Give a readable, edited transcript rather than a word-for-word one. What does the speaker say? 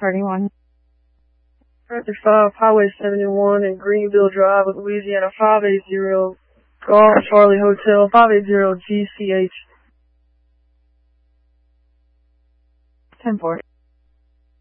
Party 1. Traffic 5, Highway 71 and Greenville Drive, Louisiana, 580, Golf Charlie Hotel, 580 GCH. 10-4.